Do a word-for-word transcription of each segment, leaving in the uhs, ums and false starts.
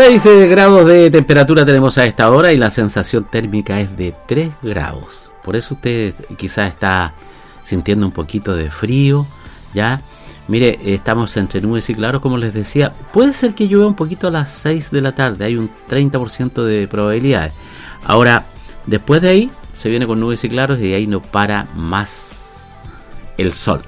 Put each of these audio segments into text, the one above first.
seis grados de temperatura tenemos a esta hora y la sensación térmica es de tres grados. Por eso usted quizás está sintiendo un poquito de frío, ¿ya? Mire, estamos entre nubes y claros, como les decía. Puede ser que llueva un poquito a las seis de la tarde, hay un treinta por ciento de probabilidades. Ahora, después de ahí, se viene con nubes y claros y ahí no para más el sol.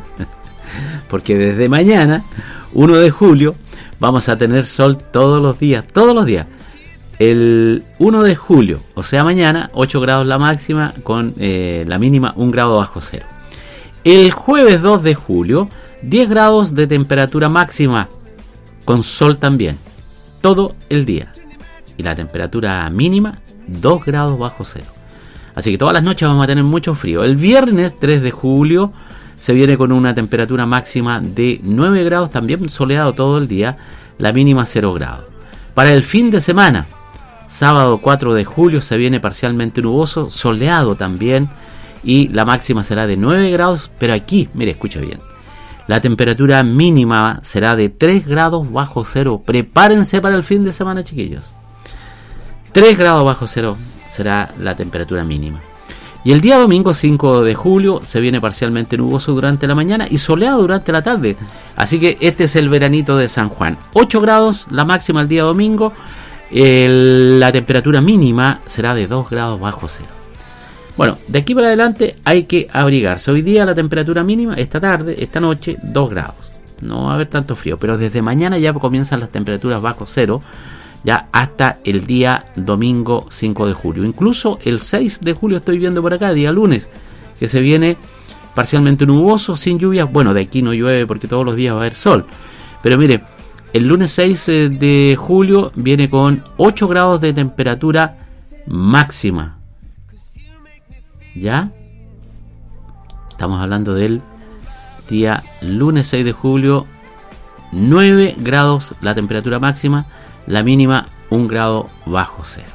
Porque desde mañana, uno de julio, vamos a tener sol todos los días, todos los días. El uno de julio, o sea mañana, ocho grados la máxima, con eh, la mínima un grado bajo cero. El jueves dos de julio, diez grados de temperatura máxima, con sol también, todo el día. Y la temperatura mínima, dos grados bajo cero. Así que todas las noches vamos a tener mucho frío. El viernes tres de julio se viene con una temperatura máxima de nueve grados, también soleado todo el día, la mínima cero grados. Para el fin de semana, sábado cuatro de julio se viene parcialmente nuboso, soleado también, y la máxima será de nueve grados, pero aquí, mire, escucha bien, la temperatura mínima será de tres grados bajo cero. Prepárense para el fin de semana, chiquillos. tres grados bajo cero será la temperatura mínima. Y el día domingo cinco de julio se viene parcialmente nuboso durante la mañana y soleado durante la tarde. Así que este es el veranito de San Juan. ocho grados la máxima el día domingo. El, la temperatura mínima será de dos grados bajo cero. Bueno, de aquí para adelante hay que abrigarse. Hoy día la temperatura mínima, esta tarde, esta noche, dos grados. No va a haber tanto frío, pero desde mañana ya comienzan las temperaturas bajo cero, ya hasta el día domingo cinco de julio. Incluso el seis de julio estoy viendo por acá, día lunes, que se viene parcialmente nuboso, sin lluvias. Bueno, de aquí no llueve porque todos los días va a haber sol. Pero mire, el lunes seis de julio viene con ocho grados de temperatura máxima. ¿Ya? Estamos hablando del día lunes seis de julio, nueve grados la temperatura máxima, la mínima un grado bajo cero.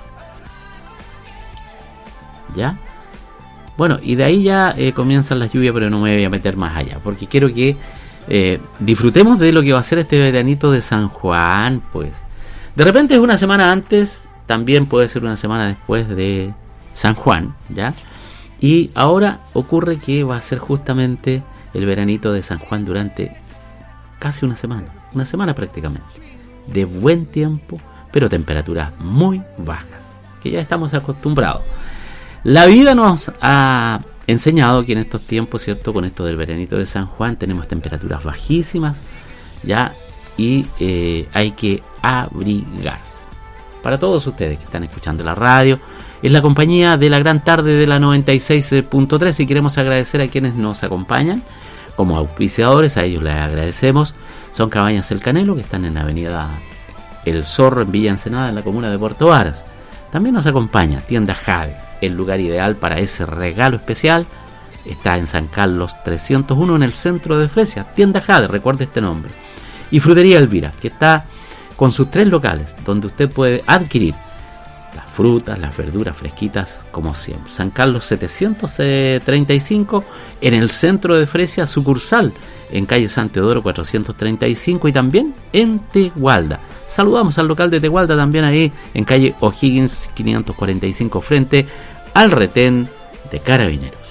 ¿Ya? Bueno, y de ahí ya eh, comienzan las lluvias, pero no me voy a meter más allá, porque quiero que eh, disfrutemos de lo que va a ser este veranito de San Juan, pues. De repente es una semana antes, también puede ser una semana después de San Juan, ¿ya? Y ahora ocurre que va a ser justamente el veranito de San Juan durante casi una semana, una semana prácticamente, de buen tiempo, pero temperaturas muy bajas, que ya estamos acostumbrados. La vida nos ha enseñado que en estos tiempos, ¿cierto? Con esto del veranito de San Juan tenemos temperaturas bajísimas, ya, y eh, hay que abrigarse. Para todos ustedes que están escuchando la radio, es la compañía de la gran tarde de la noventa y seis punto tres y queremos agradecer a quienes nos acompañan como auspiciadores. A ellos les agradecemos. Son Cabañas El Canelo, que están en la avenida El Zorro en Villa Ensenada, en la comuna de Puerto Varas. También nos acompaña Tienda Jade, el lugar ideal para ese regalo especial. Está en San Carlos trescientos uno, en el centro de Fresia. Tienda Jade, recuerde este nombre. Y Frutería Elvira, que está con sus tres locales, donde usted puede adquirir las frutas, las verduras fresquitas, como siempre. San Carlos setecientos treinta y cinco, en el centro de Fresia, sucursal en calle San Teodoro cuatrocientos treinta y cinco, y también en Tegualda. Saludamos al local de Tegualda también ahí en calle O'Higgins quinientos cuarenta y cinco, frente al retén de Carabineros.